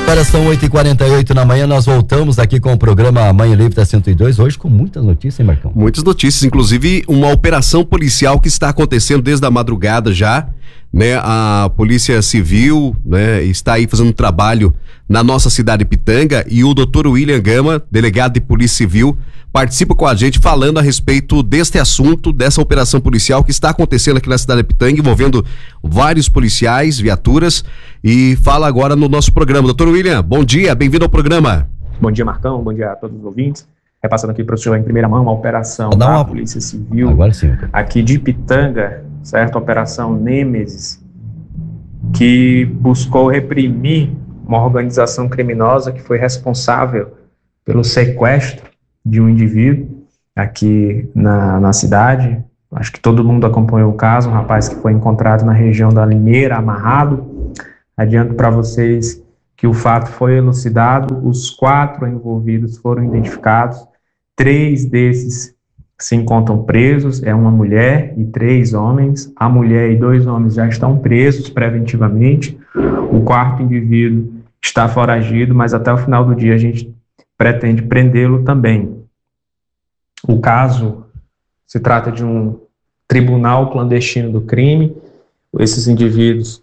Agora são 8h48 da manhã, nós voltamos aqui com o programa Manhã Livre da 102, hoje com muitas notícias, hein, Marcão? Muitas notícias, inclusive uma operação policial que está acontecendo desde a madrugada já, né? A Polícia Civil, né, está aí fazendo um trabalho na nossa cidade de Pitanga e o Dr. William Gama, delegado de Polícia Civil, participa com a gente falando a respeito deste assunto, dessa operação policial que está acontecendo aqui na cidade de Pitanga, envolvendo vários policiais, viaturas, e fala agora no nosso programa. Doutor William, bom dia, bem-vindo ao programa. Bom dia, Marcão, bom dia a todos os ouvintes. Repassando aqui para o senhor em primeira mão uma operação da Polícia Civil aqui de Pitanga, certo? Operação Nêmesis, que buscou reprimir uma organização criminosa que foi responsável pelo sequestro de um indivíduo aqui na cidade. Acho que todo mundo acompanhou o caso, um rapaz que foi encontrado na região da Limeira, amarrado. Adianto para vocês que o fato foi elucidado, os 4 envolvidos foram identificados, 3 desses se encontram presos, é uma mulher e 3 homens. A mulher e 2 homens já estão presos preventivamente, o 4º indivíduo está foragido, mas até o final do dia a gente pretende prendê-lo também. O caso se trata de um tribunal clandestino do crime. Esses indivíduos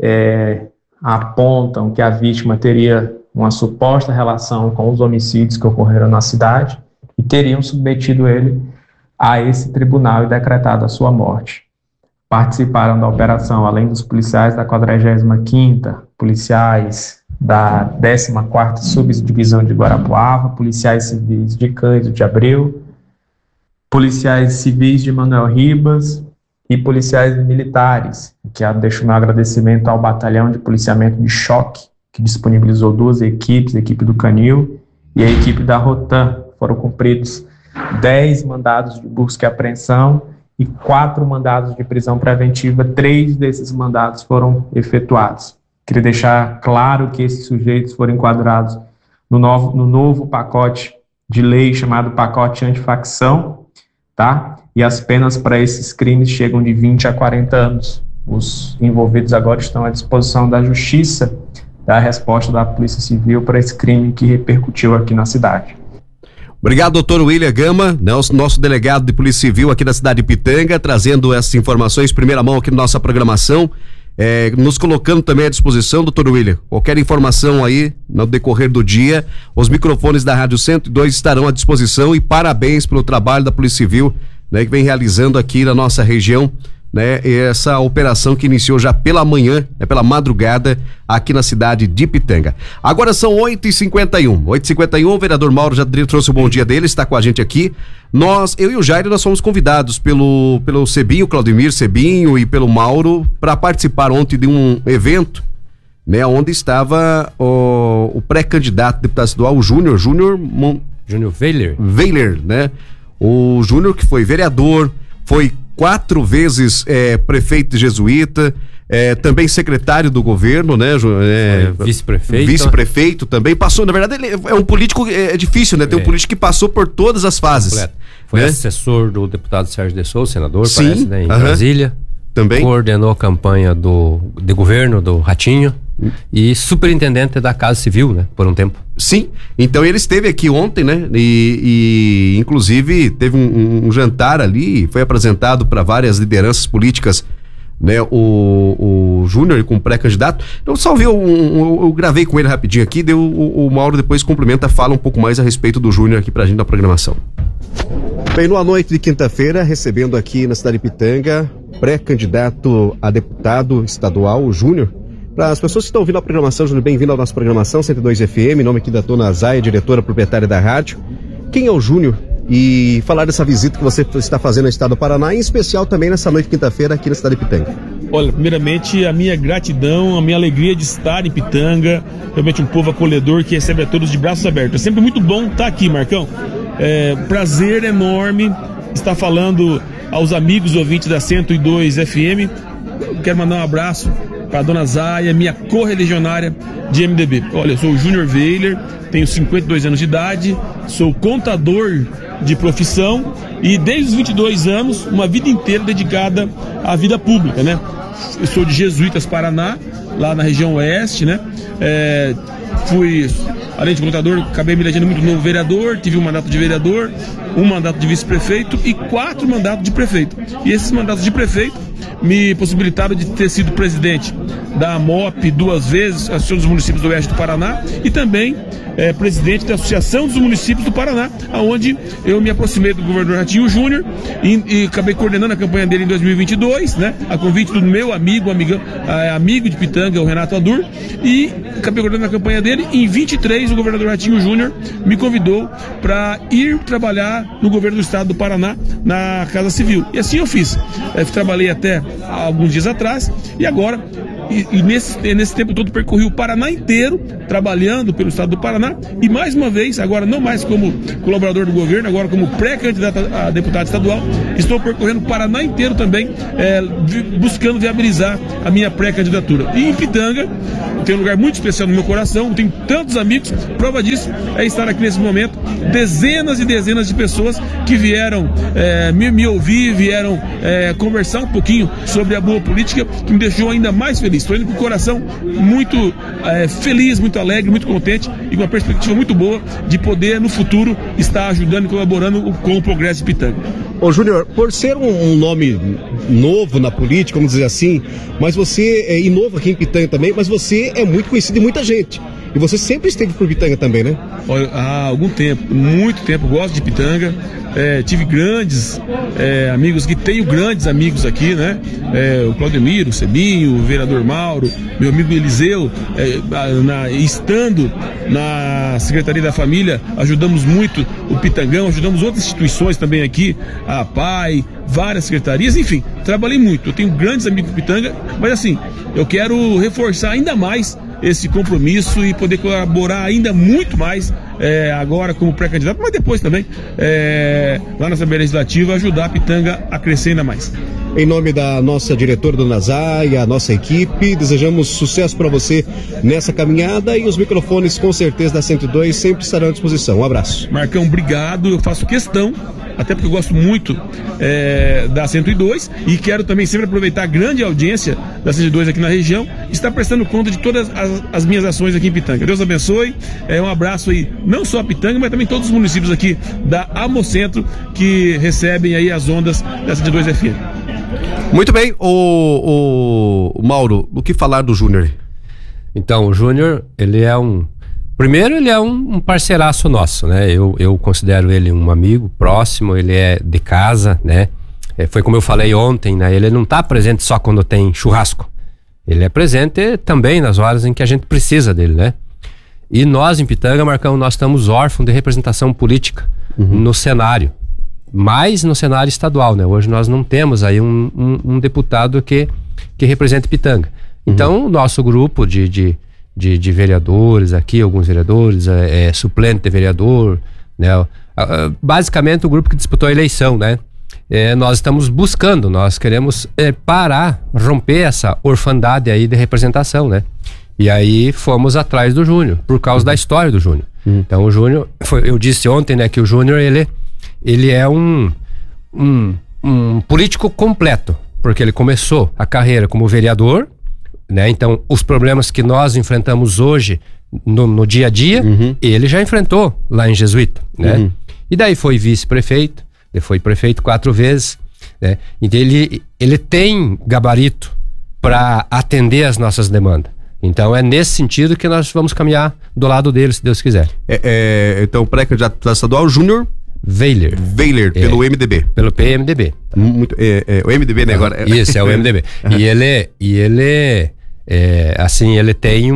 apontam que a vítima teria uma suposta relação com os homicídios que ocorreram na cidade e teriam submetido ele a esse tribunal e decretado a sua morte. Participaram da operação, além dos policiais da 45ª, policiais da 14ª Subdivisão de Guarapuava, policiais civis de Cândido de Abreu, policiais civis de Manuel Ribas e policiais militares, que deixo meu agradecimento ao Batalhão de Policiamento de Choque, que disponibilizou 2 equipes, a equipe do Canil e a equipe da Rotan. Foram cumpridos 10 mandados de busca e apreensão e 4 mandados de prisão preventiva. 3 desses mandados foram efetuados. Queria deixar claro que esses sujeitos foram enquadrados no novo pacote de lei chamado pacote antifacção, tá? E as penas para esses crimes chegam de 20 a 40 anos. Os envolvidos agora estão à disposição da Justiça, da resposta da Polícia Civil para esse crime que repercutiu aqui na cidade. Obrigado, doutor William Gama, né, nosso delegado de Polícia Civil aqui da cidade de Pitanga, trazendo essas informações em primeira mão aqui na nossa programação, nos colocando também à disposição, doutor William. Qualquer informação aí no decorrer do dia, os microfones da Rádio 102 estarão à disposição, e parabéns pelo trabalho da Polícia Civil, né, que vem realizando aqui na nossa região, né, essa operação que iniciou já pela manhã, pela madrugada, aqui na cidade de Pitanga. Agora são 8h51, o vereador Mauro já trouxe o bom dia dele, está com a gente aqui. Eu e o Jair, nós fomos convidados pelo Cebinho, Claudemir Cebinho, e pelo Mauro, para participar ontem de um evento, né, onde estava o pré-candidato a deputado estadual, o Júnior Weiler, né? O Júnior, que foi vereador, foi 4 vezes prefeito de Jesuíta, também secretário do governo, né? Vice-prefeito também, passou, na verdade ele é um político, difícil, né? Tem um político que passou por todas as fases. Completo. Foi, né? Assessor do deputado Sérgio de Souza, senador, sim, parece, né? Em Brasília. Também. Coordenou a campanha de governo do Ratinho e superintendente da Casa Civil, né? Por um tempo. Sim, então ele esteve aqui ontem, né? E inclusive teve um jantar ali, foi apresentado para várias lideranças políticas, né? O Júnior com pré-candidato. Então só eu gravei com ele rapidinho aqui, o Mauro depois complementa, fala um pouco mais a respeito do Júnior aqui pra gente da programação. Bem, numa noite de quinta-feira, recebendo aqui na cidade de Pitanga, pré-candidato a deputado estadual, o Júnior. Para as pessoas que estão ouvindo a programação, Júnior, bem-vindo à nossa programação 102 FM, em nome aqui da dona Zaya, diretora proprietária da rádio. Quem é o Júnior? E falar dessa visita que você está fazendo no estado do Paraná, em especial também nessa noite de quinta-feira aqui na cidade de Pitanga. Olha, primeiramente a minha gratidão, a minha alegria de estar em Pitanga, realmente um povo acolhedor que recebe a todos de braços abertos. É sempre muito bom estar aqui, Marcão. Prazer enorme estar falando aos amigos ouvintes da 102 FM. Quero mandar um abraço para a dona Zaya, minha correligionária de MDB. Olha, eu sou o Júnior Weiler, tenho 52 anos de idade, sou contador de profissão e desde os 22 anos, uma vida inteira dedicada à vida pública, né? Eu sou de Jesuítas, Paraná, lá na região oeste, né? fui, além de contador, acabei me elegendo muito novo vereador, tive um mandato de vereador, um mandato de vice-prefeito e 4 mandatos de prefeito. E esses mandatos de prefeito me possibilitaram de ter sido presidente da AMOP 2 vezes, Associação dos Municípios do Oeste do Paraná, e também presidente da Associação dos Municípios do Paraná, onde eu me aproximei do governador Ratinho Júnior e acabei coordenando a campanha dele em 2022, né, a convite do meu amigo de Pitanga, o Renato Adur, e acabei coordenando a campanha dele. Em 23, o governador Ratinho Júnior me convidou para ir trabalhar no governo do estado do Paraná, na Casa Civil. E assim eu fiz. Trabalhei até alguns dias atrás e agora... E nesse tempo todo percorri o Paraná inteiro, trabalhando pelo estado do Paraná, e mais uma vez, agora não mais como colaborador do governo, agora como pré-candidato a deputado estadual, estou percorrendo o Paraná inteiro também, buscando viabilizar a minha pré-candidatura. E em Pitanga, tem um lugar muito especial no meu coração, tenho tantos amigos, prova disso é estar aqui nesse momento, dezenas e dezenas de pessoas que vieram me ouvir, vieram conversar um pouquinho sobre a boa política, que me deixou ainda mais feliz. Estou indo com o coração muito feliz, muito alegre, muito contente e com uma perspectiva muito boa de poder, no futuro, estar ajudando e colaborando com o progresso de Pitanga. Ô Júnior, por ser um nome novo na política, vamos dizer assim, mas você e novo aqui em Pitanga também, mas você é muito conhecido de muita gente. E você sempre esteve por Pitanga também, né? Há algum tempo, muito tempo, gosto de Pitanga. Tive grandes amigos, que tenho grandes amigos aqui, né? O Claudemiro, o Sebinho, o vereador Mauro, meu amigo Eliseu, estando na Secretaria da Família, ajudamos muito o Pitangão, ajudamos outras instituições também aqui, a PAI, várias secretarias, enfim, trabalhei muito. Eu tenho grandes amigos de Pitanga, mas assim, eu quero reforçar ainda mais esse compromisso e poder colaborar ainda muito mais agora como pré-candidato, mas depois também lá na Assembleia Legislativa, ajudar a Pitanga a crescer ainda mais. Em nome da nossa diretora, Dona Zay, e a nossa equipe, desejamos sucesso para você nessa caminhada, e os microfones com certeza da 102 sempre estarão à disposição. Um abraço. Marcão, obrigado, eu faço questão, até porque eu gosto muito da 102 e quero também sempre aproveitar a grande audiência da 102 aqui na região, estar prestando conta de todas as minhas ações aqui em Pitanga. Deus abençoe, um abraço aí, não só a Pitanga, mas também todos os municípios aqui da Amocentro que recebem aí as ondas da 102 FM. Muito bem, o Mauro, o que falar do Júnior? Então, o Júnior, ele é um parceiraço nosso, né? Eu considero ele um amigo próximo, ele é de casa, né? Foi como eu falei ontem, né? Ele não está presente só quando tem churrasco. Ele é presente também nas horas em que a gente precisa dele, né? E nós em Pitanga, Marcão, nós estamos órfãos de representação política no cenário. Mais no cenário estadual, né? Hoje nós não temos aí um deputado que represente Pitanga. Então, o nosso grupo de vereadores aqui, alguns vereadores, suplente de vereador, né? Basicamente o grupo que disputou a eleição, né? Nós estamos buscando, nós queremos romper essa orfandade aí de representação, né? E aí fomos atrás do Júnior, por causa da história do Júnior. Então o Júnior, eu disse ontem, né, que o Júnior, ele é um político completo, porque ele começou a carreira como vereador, né? Então os problemas que nós enfrentamos hoje no dia a dia, ele já enfrentou lá em Jesuíta, né? E daí foi vice-prefeito, ele foi prefeito 4 vezes, né? Então ele tem gabarito para atender as nossas demandas. Então é nesse sentido que nós vamos caminhar do lado dele, se Deus quiser. Então o pré-candidato estadual, Júnior Weiler, pelo MDB. Pelo PMDB. Tá? O MDB, né? Agora. Isso, é o MDB. E ele assim, ele tem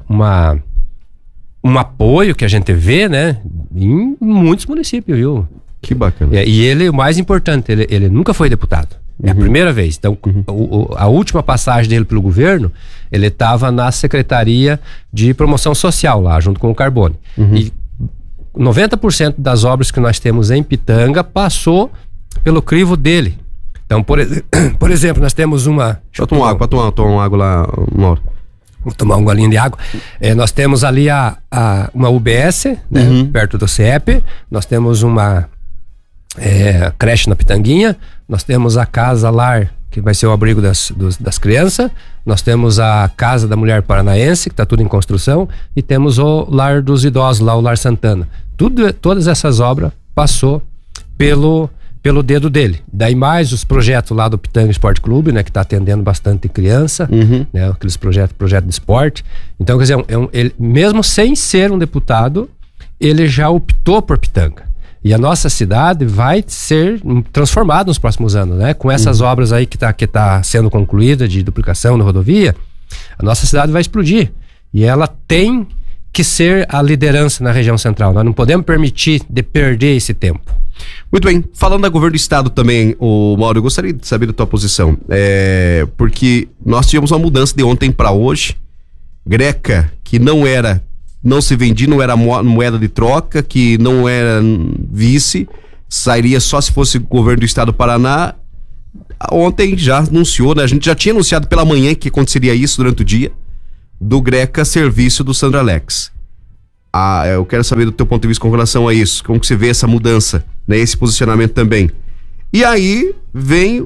um apoio que a gente vê, né? Em muitos municípios, viu? Que bacana. E ele, o mais importante, ele nunca foi deputado. É a primeira vez. Então, a última passagem dele pelo governo, ele estava na Secretaria de Promoção Social lá, junto com o Carbone. E 90% das obras que nós temos em Pitanga passou pelo crivo dele. Então, por exemplo, nós temos uma... Deixa eu tomar uma água lá, Mauro. Vou tomar um golinho de água. Nós temos ali uma UBS, né, perto do CIEP. Nós temos uma creche na Pitanguinha. Nós temos a Casa Lar que vai ser o abrigo das crianças. Nós temos a Casa da Mulher Paranaense, que está tudo em construção, e temos o Lar dos Idosos, lá o Lar Santana. Todas essas obras passou pelo dedo dele. Daí mais os projetos lá do Pitanga Esporte Clube, né, que está atendendo bastante criança, né, aqueles projeto de esporte. Então, quer dizer, ele, mesmo sem ser um deputado, ele já optou por Pitanga. E a nossa cidade vai ser transformada nos próximos anos, né? Com essas obras aí que tá sendo concluída de duplicação na rodovia, a nossa cidade vai explodir. E ela tem que ser a liderança na região central. Nós não podemos permitir de perder esse tempo. Muito bem. Falando da governo do estado também, o Mauro, eu gostaria de saber da tua posição. Porque nós tivemos uma mudança de ontem para hoje. Greca, que não se vendia, não era moeda de troca, que não era vice, sairia só se fosse o governo do estado do Paraná. Ontem já anunciou, né? A gente já tinha anunciado pela manhã que aconteceria isso durante o dia, do Greca serviço do Sandro Alex. Eu quero saber do teu ponto de vista com relação a isso, como que você vê essa mudança, né? Esse posicionamento também. E aí vem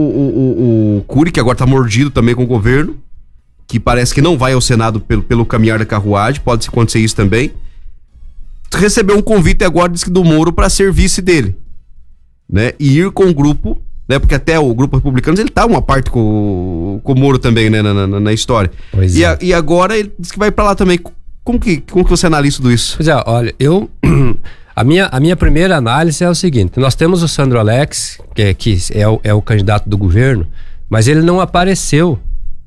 o Cury, que agora tá mordido também com o governo, que parece que não vai ao Senado pelo caminhar da carruagem, pode acontecer isso também. Recebeu um convite agora, diz que do Moro, para ser vice dele, né? E ir com o grupo, né? Porque até o grupo republicano, ele tá uma parte com o Moro também, né? Na história. Pois é. E agora ele diz que vai para lá também. Como que você analisa tudo isso? Pois é, olha, a minha primeira análise é o seguinte: nós temos o Sandro Alex, que é o candidato do governo, mas ele não apareceu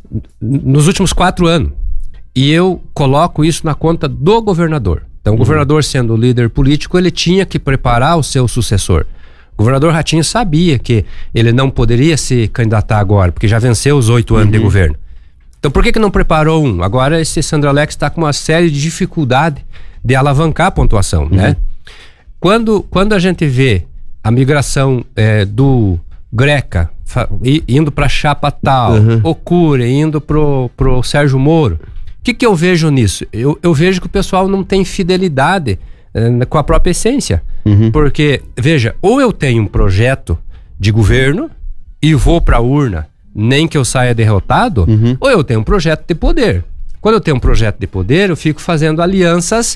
nos últimos 4 anos. E eu coloco isso na conta do governador. Então, o governador, sendo o líder político, ele tinha que preparar o seu sucessor. O governador Ratinho sabia que ele não poderia se candidatar agora, porque já venceu os 8 anos de governo. Então, por que não preparou um? Agora, esse Sandro Alex está com uma série de dificuldade de alavancar a pontuação, né? Quando a gente vê a migração do Greca indo para chapa tal, o Cury indo pro Sérgio Moro, o que eu vejo nisso? Eu vejo que o pessoal não tem fidelidade com a própria essência. Porque, veja, ou eu tenho um projeto de governo e vou pra urna, nem que eu saia derrotado, ou eu tenho um projeto de poder. Quando eu tenho um projeto de poder, eu fico fazendo alianças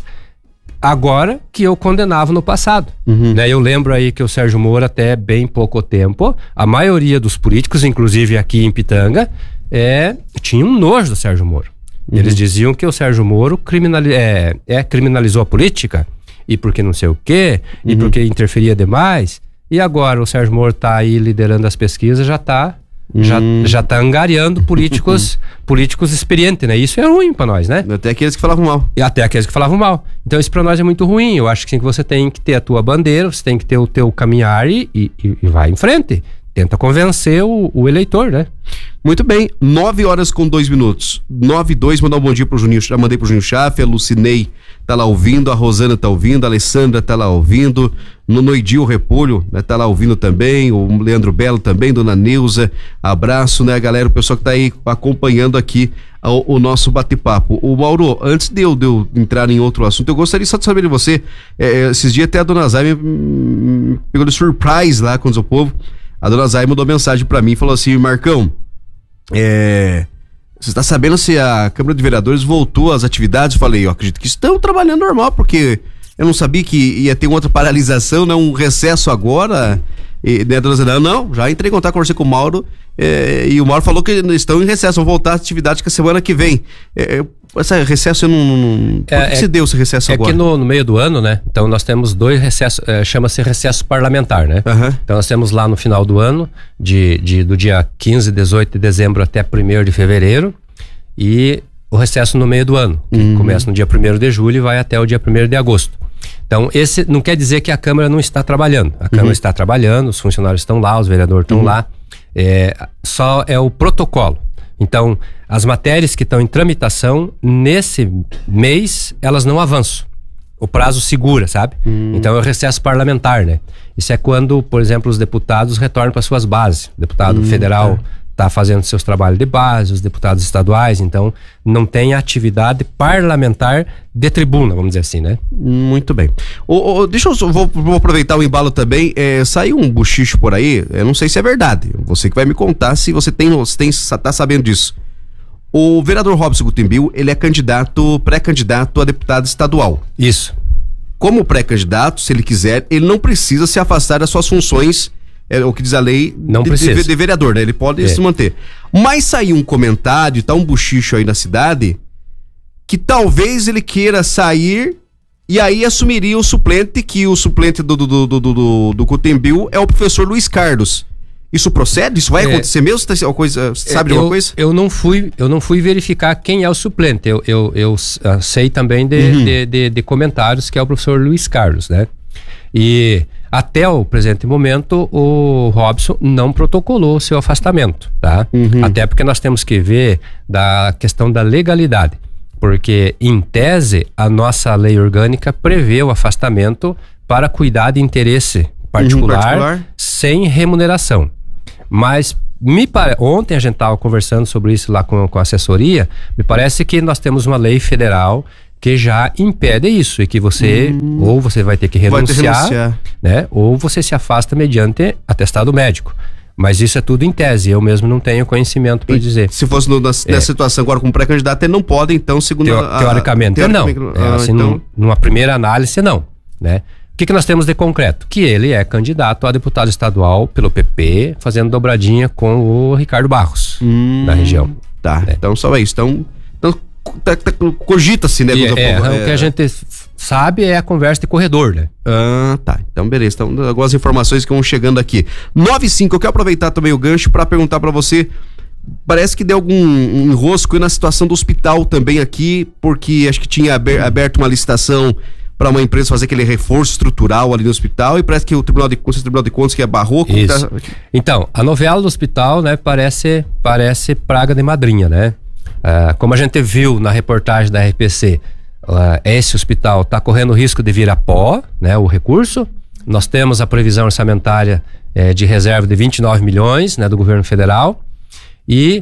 agora que eu condenava no passado. Né? Eu lembro aí que o Sérgio Moro, até bem pouco tempo, a maioria dos políticos, inclusive aqui em Pitanga, tinha um nojo do Sérgio Moro. Eles diziam que o Sérgio Moro criminalizou a política, e porque não sei o quê, e porque interferia demais. E agora o Sérgio Moro tá aí liderando as pesquisas, já tá angariando políticos experientes, né? Isso é ruim pra nós, né? Até aqueles que falavam mal. E até aqueles que falavam mal. Então isso pra nós é muito ruim. Eu acho que sim, que você tem que ter a tua bandeira, você tem que ter o teu caminhar e vai em frente. Tenta convencer o eleitor, né? Muito bem, 9h02. 9h02, mandar um bom dia pro Juninho. Já mandei pro Juninho Chafe, a Lucinei tá lá ouvindo, a Rosana tá ouvindo, a Alessandra tá lá ouvindo, no Noidil Repolho, né, tá lá ouvindo também, o Leandro Belo também, dona Neuza, abraço, né, galera, o pessoal que tá aí acompanhando aqui o nosso bate-papo. O Mauro, antes de eu entrar em outro assunto, eu gostaria só de saber de você, esses dias até a dona Zay me pegou de surprise lá com o povo. A dona Zay mandou mensagem pra mim e falou assim: Marcão, você está sabendo se a Câmara de Vereadores voltou às atividades? Eu falei, eu acredito que estão trabalhando normal, porque eu não sabia que ia ter outra paralisação, né? Um recesso agora. E, né, dona Zé, não, já entrei em contato, conversei com o Mauro, e o Mauro falou que estão em recesso, vão voltar às atividades que a semana que vem. Esse recesso eu não... Por que se deu esse recesso agora? É que no meio do ano, né? Então nós temos 2 recessos, chama-se recesso parlamentar, né? Então nós temos lá no final do ano, do dia 15, 18 de dezembro até 1º de fevereiro, e o recesso no meio do ano, que começa no dia 1º de julho e vai até o dia 1º de agosto. Então esse não quer dizer que a Câmara não está trabalhando. A Câmara está trabalhando, os funcionários estão lá, os vereadores estão lá. Só é o protocolo. Então, as matérias que estão em tramitação, nesse mês, elas não avançam. O prazo segura, sabe? Então é o recesso parlamentar, né? Isso é quando, por exemplo, os deputados retornam para suas bases. O deputado federal tá fazendo seus trabalhos de base, os deputados estaduais, então não tem atividade parlamentar de tribuna, vamos dizer assim, né? Muito bem. Deixa eu vou aproveitar o embalo também. Saiu um buchicho por aí, eu não sei se é verdade. Você que vai me contar se você tá sabendo disso. O vereador Robson Gutenbil, ele é pré-candidato a deputado estadual. Isso. Como pré-candidato, se ele quiser, ele não precisa se afastar das suas funções, o que diz a lei de vereador, né? Ele pode se manter. Mas saiu um comentário, tá um buchicho aí na cidade, que talvez ele queira sair e aí assumiria o suplente, que o suplente do Gutenbil é o professor Luiz Carlos. Isso procede? Isso vai acontecer mesmo? Sabe de alguma coisa? Eu não fui verificar quem é o suplente. Eu sei também de comentários que é o professor Luiz Carlos, né? E até o presente momento o Robson não protocolou o seu afastamento, tá? Até porque nós temos que ver da questão da legalidade, porque em tese a nossa lei orgânica prevê o afastamento para cuidar de interesse particular sem remuneração. Mas ontem a gente estava conversando sobre isso lá com a assessoria, me parece que nós temos uma lei federal que já impede isso, e que você ou você vai ter que renunciar, né? Ou você se afasta mediante atestado médico. Mas isso é tudo em tese, eu mesmo não tenho conhecimento para dizer. Se fosse nessa situação agora com pré-candidato, ele não pode, então, segundo teoricamente não. Assim, numa primeira análise, não, né? O que nós temos de concreto? Que ele é candidato a deputado estadual pelo PP, fazendo dobradinha com o Ricardo Barros, da região. Tá, né? Então só é isso. Então cogita-se, né? O que a gente sabe é a conversa de corredor, né? Tá. Então, beleza. Então, algumas informações que vão chegando aqui. 9:05, eu quero aproveitar também o gancho para perguntar para você. Parece que deu algum enrosco na situação do hospital também aqui, porque acho que tinha aberto uma licitação para uma empresa fazer aquele reforço estrutural ali no hospital, e parece que o Tribunal de Contas que é barroco. Isso. Então, a novela do hospital, né, parece praga de madrinha, né? Como a gente viu na reportagem da RPC, esse hospital está correndo o risco de virar pó, né, o recurso. Nós temos a previsão orçamentária de reserva de 29 milhões, né, do governo federal, e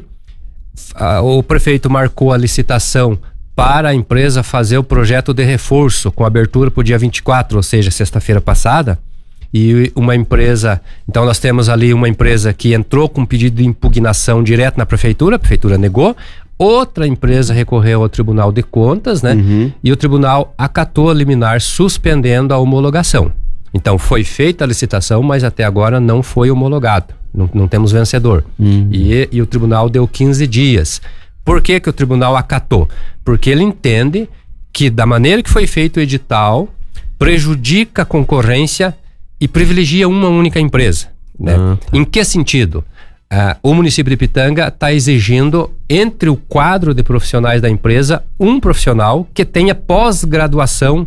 o prefeito marcou a licitação para a empresa fazer o projeto de reforço, com abertura para o dia 24, ou seja, sexta-feira passada. E uma empresa, então nós temos ali uma empresa que entrou com pedido de impugnação direto na prefeitura, a prefeitura negou. Outra empresa recorreu ao Tribunal de Contas, né? E o tribunal acatou a liminar, suspendendo a homologação. Então foi feita a licitação, mas até agora não foi homologado. Não temos vencedor. E o tribunal deu 15 dias. Por que o tribunal acatou? Porque ele entende que, da maneira que foi feito o edital, prejudica a concorrência e privilegia uma única empresa, né? Em que sentido? O município de Pitanga está exigindo, entre o quadro de profissionais da empresa, um profissional que tenha pós-graduação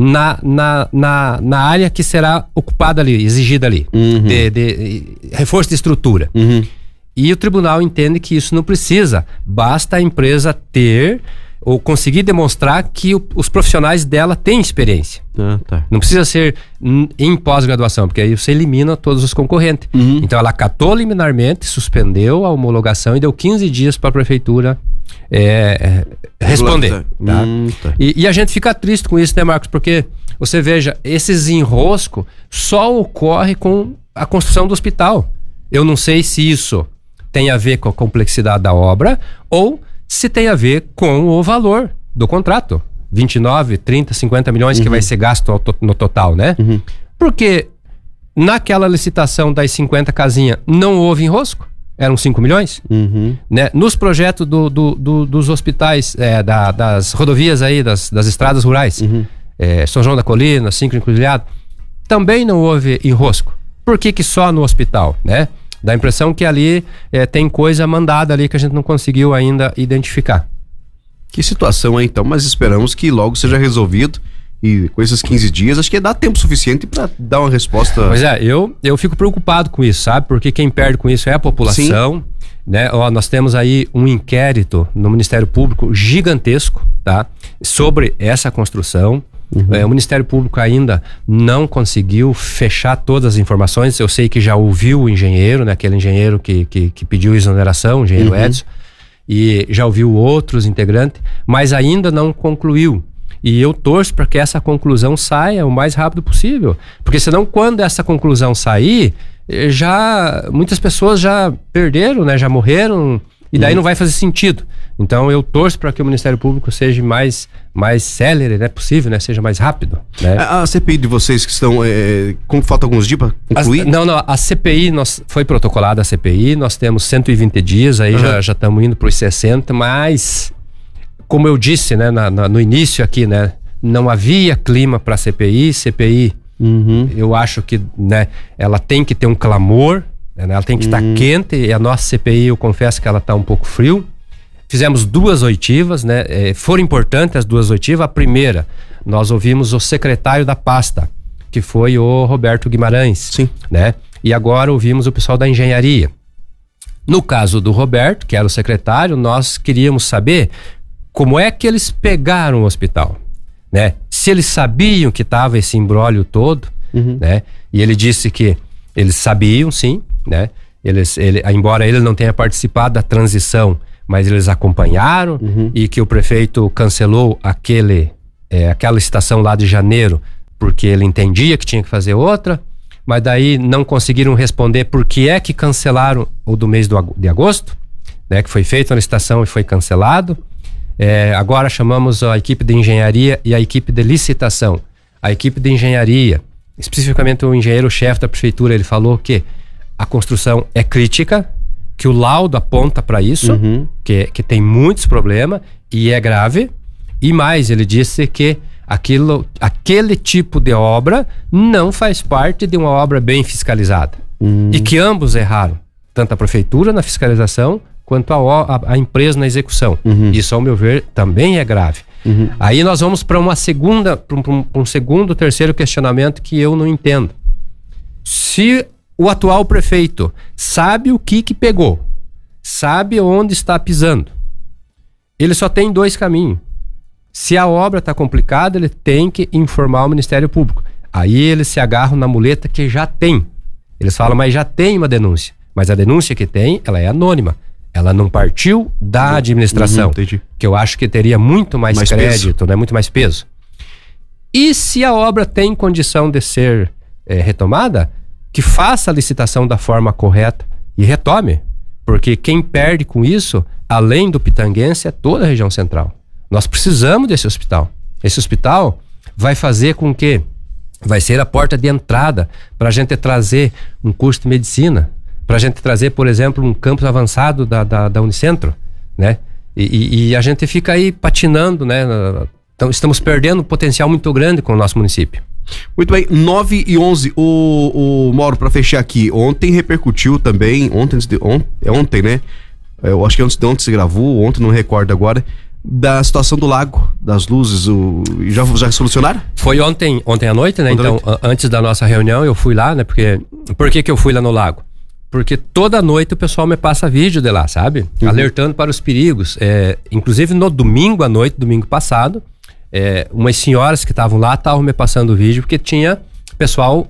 na área que será ocupada ali, exigida ali, de reforço de estrutura. E o tribunal entende que isso não precisa, basta a empresa ter ou conseguir demonstrar que os profissionais dela têm experiência. Não precisa ser em pós-graduação, porque aí você elimina todos os concorrentes. Então ela acatou liminarmente, suspendeu a homologação e deu 15 dias para a prefeitura responder. E a gente fica triste com isso, né, Marcos? Porque você veja, esses enroscos só ocorrem com a construção do hospital. Eu não sei se isso tem a ver com a complexidade da obra ou se tem a ver com o valor do contrato. 29, 30, 50 milhões que vai ser gasto no total, né? Porque naquela licitação das 50 casinhas não houve enrosco, eram 5 milhões. Né? Nos projetos dos hospitais, das rodovias aí, das estradas rurais, São João da Colina, 5 Encruzilhado, também não houve enrosco. Por que só no hospital, né? Dá a impressão que ali tem coisa mandada ali que a gente não conseguiu ainda identificar. Que situação aí, então, mas esperamos que logo seja resolvido, e com esses 15 dias, acho que dá tempo suficiente para dar uma resposta. Pois eu fico preocupado com isso, sabe? Porque quem perde com isso é a população, né? Nós temos aí um inquérito no Ministério Público gigantesco, tá? Sobre essa construção. O Ministério Público ainda não conseguiu fechar todas as informações. Eu sei que já ouviu o engenheiro, né, aquele engenheiro que pediu exoneração, o engenheiro Edson, e já ouviu outros integrantes, mas ainda não concluiu. E eu torço para que essa conclusão saia o mais rápido possível, porque senão quando essa conclusão sair, muitas pessoas já perderam, né, já morreram, e daí não vai fazer sentido. Então eu torço para que o Ministério Público seja mais célere, né, possível, né, seja mais rápido, né? A CPI de vocês que estão, falta alguns dias para concluir? A CPI, foi protocolada a CPI, nós temos 120 dias, aí já estamos indo para os 60, mas como eu disse, né, no início aqui, né, não havia clima para a CPI, eu acho que, né, ela tem que ter um clamor, né, ela tem que estar quente, e a nossa CPI, eu confesso que ela está um pouco frio. Fizemos 2 oitivas, né, foram importantes as 2 oitivas. A primeira, nós ouvimos o secretário da pasta, que foi o Roberto Guimarães. Sim. Né, e agora ouvimos o pessoal da engenharia. No caso do Roberto, que era o secretário, nós queríamos saber como é que eles pegaram o hospital, né? Se eles sabiam que estava esse imbróglio todo, né? E ele disse que eles sabiam, sim, né? Embora ele não tenha participado da transição, mas eles acompanharam, e que o prefeito cancelou aquela licitação lá de janeiro porque ele entendia que tinha que fazer outra, mas daí não conseguiram responder por que é que cancelaram o do mês de agosto, né? Que foi feita a licitação e foi cancelado. Agora chamamos a equipe de engenharia e a equipe de licitação. A equipe de engenharia, especificamente o engenheiro-chefe da prefeitura, ele falou que a construção é crítica, que o laudo aponta para isso, que tem muitos problemas e é grave. E mais, ele disse que aquele tipo de obra não faz parte de uma obra bem fiscalizada. E que ambos erraram, tanto a prefeitura na fiscalização quanto a empresa na execução. Isso, ao meu ver, também é grave. Aí nós vamos para um segundo, terceiro questionamento que eu não entendo. Se o atual prefeito sabe o que pegou, sabe onde está pisando, ele só tem 2 caminhos. Se a obra está complicada, ele tem que informar o Ministério Público. Aí eles se agarram na muleta que já tem. Eles falam, mas já tem uma denúncia. Mas a denúncia que tem, ela é anônima. Ela não partiu da administração, que eu acho que teria muito mais crédito, né? Muito mais peso. E se a obra tem condição de ser retomada, que faça a licitação da forma correta e retome, porque quem perde com isso, além do pitanguense, é toda a região central. Nós precisamos desse hospital. Esse hospital vai fazer com que, vai ser a porta de entrada para a gente trazer um curso de medicina, para a gente trazer, por exemplo, um campus avançado da Unicentro, né? E a gente fica aí patinando, né? Então, estamos perdendo um potencial muito grande com o nosso município. Muito bem, 9h11, o Mauro, para fechar aqui, ontem repercutiu também, ontem, né? Eu acho que antes de ontem se gravou, ontem não recordo agora, da situação do lago, das luzes, já solucionaram? Foi ontem à noite, né? Então, antes da nossa reunião, eu fui lá, né? Por que eu fui lá no lago? Porque toda noite o pessoal me passa vídeo de lá, sabe? Alertando para os perigos. Inclusive no domingo à noite, domingo passado, umas senhoras que estavam lá estavam me passando vídeo porque tinha pessoal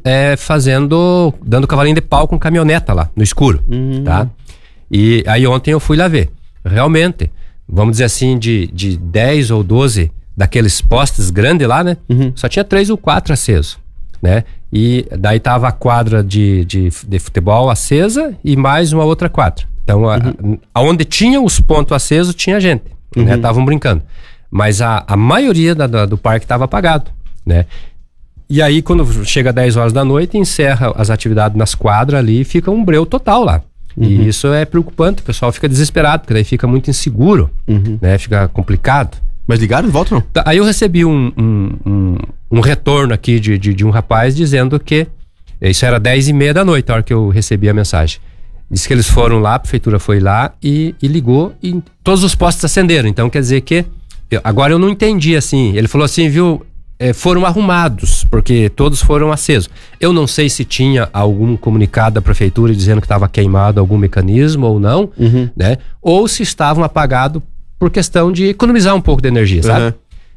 dando cavalinho de pau com caminhoneta lá, no escuro, tá? E aí ontem eu fui lá ver. Realmente, vamos dizer assim, de 10 ou 12 daqueles postes grandes lá, né? Só tinha 3 ou 4 acesos, né? E daí tava a quadra de futebol acesa e mais uma outra quadra. Então, aonde tinha os pontos acesos, tinha gente, né? Estavam brincando. Mas a maioria do parque estava apagado, né? E aí, quando chega 10 horas da noite, encerra as atividades nas quadras ali e fica um breu total lá. E isso é preocupante, o pessoal fica desesperado, porque daí fica muito inseguro, né? Fica complicado. Mas ligaram de volta, não? Aí eu recebi um retorno aqui de um rapaz dizendo que isso era 10h30 da noite, a hora que eu recebi a mensagem. Disse que eles foram lá, a prefeitura foi lá e ligou e todos os postes acenderam. Então quer dizer que, agora eu não entendi assim, ele falou assim, viu, foram arrumados, porque todos foram acesos. Eu não sei se tinha algum comunicado da prefeitura dizendo que estava queimado algum mecanismo ou não, né? Ou se estavam apagados por questão de economizar um pouco de energia, sabe?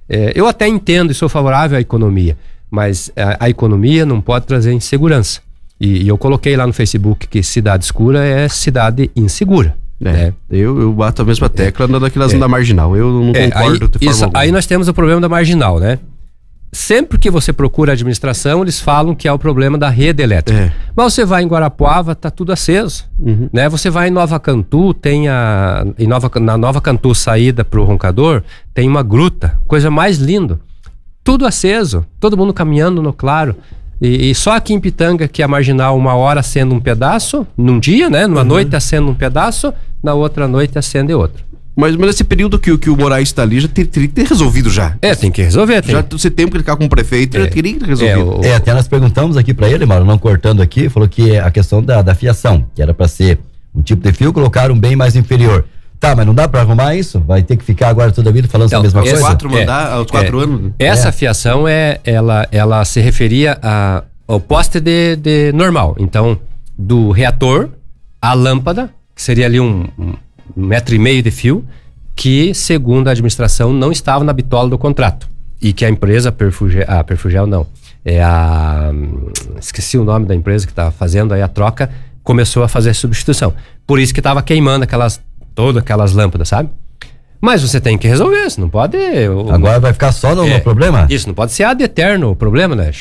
Eu até entendo e sou favorável à economia, mas a economia não pode trazer insegurança. E eu coloquei lá no Facebook que cidade escura é cidade insegura. Né? Eu bato a mesma tecla daquelas da marginal. Eu não concordo de forma alguma. Aí nós temos o problema da marginal, né? Sempre que você procura a administração, eles falam que é o problema da rede elétrica. Mas você vai em Guarapuava, tá tudo aceso. Né? Você vai em Nova Cantu, na Nova Cantu, saída pro Roncador, tem uma gruta, coisa mais linda. Tudo aceso, todo mundo caminhando no claro. E só aqui em Pitanga, que a marginal, uma hora acende um pedaço, num dia, né? Numa noite acende um pedaço, na outra noite acende outro. Mas nesse período que o Moraes está ali, já teria que ter resolvido já. Tem que resolver. Já você tem que ficar com o prefeito, já teria que ter resolvido. Até nós perguntamos aqui para ele, Mauro, não cortando aqui, falou que a questão da fiação, que era para ser um tipo de fio, colocaram um bem mais inferior. Tá, mas não dá para arrumar isso? Vai ter que ficar agora toda a vida falando a mesma coisa? Aos 4 anos? Essa fiação, ela se referia ao poste de normal. Então, do reator à lâmpada, que seria ali um 1,5 metro de fio, que, segundo a administração, não estava na bitola do contrato. E que a empresa, Perfugel não, esqueci o nome da empresa que estava fazendo aí a troca, começou a fazer a substituição. Por isso que estava queimando todas aquelas lâmpadas, sabe? Mas você tem que resolver, isso não pode... Agora vai ficar só no problema? Isso, não pode ser ad eterno o problema, né?